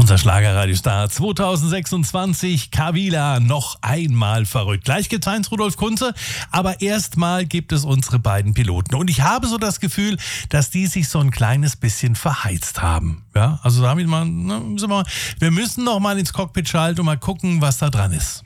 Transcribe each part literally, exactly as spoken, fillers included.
Unser Schlagerradiostar zwanzig sechsundzwanzig, Kavila, noch einmal verrückt. Gleich gibt's Heinz Rudolf Kunze, aber erstmal gibt es unsere beiden Piloten. Und ich habe so das Gefühl, dass die sich so ein kleines bisschen verheizt haben. Ja, also da haben wir mal, ne, müssen wir, mal, wir müssen noch mal ins Cockpit schalten und mal gucken, was da dran ist.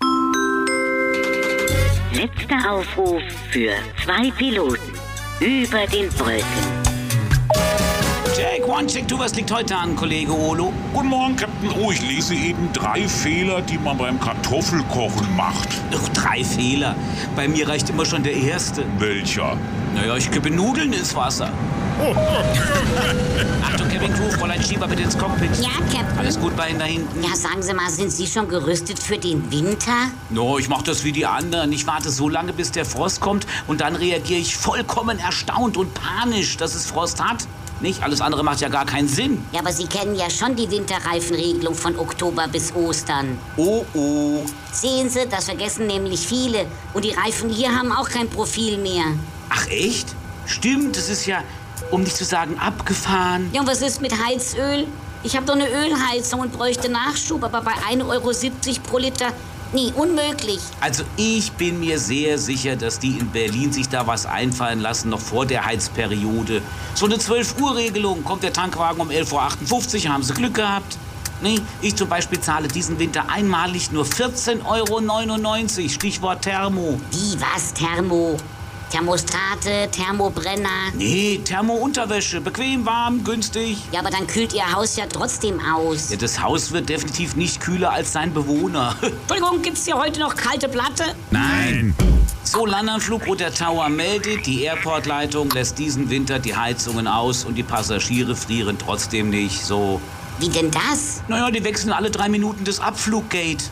Letzter Aufruf für zwei Piloten über den Wolken. Jack, one, check, du, was liegt heute an, Kollege Olo? Guten Morgen, Captain. Oh, ich lese eben drei Fehler, die man beim Kartoffelkochen macht. Ach, drei Fehler. Bei mir reicht immer schon der erste. Welcher? Naja, ich kippe Nudeln ins Wasser. Achtung, Kevin Crew, Fräulein Schieber bitte ins Cockpit. Ja, Captain. Alles gut bei Ihnen da hinten? Ja, sagen Sie mal, sind Sie schon gerüstet für den Winter? No, ich mach das wie die anderen. Ich warte so lange, bis der Frost kommt und dann reagiere ich vollkommen erstaunt und panisch, dass es Frost hat. Nicht? Alles andere macht ja gar keinen Sinn. Ja, aber Sie kennen ja schon die Winterreifenregelung von Oktober bis Ostern. Oh, oh. Sehen Sie, das vergessen nämlich viele. Und die Reifen hier haben auch kein Profil mehr. Ach, echt? Stimmt, das ist ja, um nicht zu sagen, abgefahren. Ja, und was ist mit Heizöl? Ich habe doch eine Ölheizung und bräuchte Nachschub, aber bei ein Euro siebzig pro Liter... Nee, unmöglich. Also ich bin mir sehr sicher, dass die in Berlin sich da was einfallen lassen, noch vor der Heizperiode. So eine zwölf Uhr Regelung. Kommt der Tankwagen um elf Uhr achtundfünfzig, haben sie Glück gehabt. Nee, ich zum Beispiel zahle diesen Winter einmalig nur vierzehn Euro neunundneunzig. Stichwort Thermo. Wie, was, Thermo? Thermostate, Thermobrenner. Nee, Thermo-Unterwäsche. Bequem, warm, günstig. Ja, aber dann kühlt Ihr Haus ja trotzdem aus. Ja, das Haus wird definitiv nicht kühler als sein Bewohner. Entschuldigung, gibt's hier heute noch kalte Platte? Nein. So, Landanflug Roter Tower meldet, die Airportleitung lässt diesen Winter die Heizungen aus und die Passagiere frieren trotzdem nicht. So. Wie denn das? Naja, die wechseln alle drei Minuten das Abfluggate.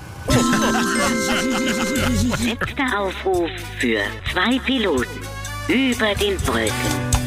Letzter Aufruf für zwei Piloten über den Wolken.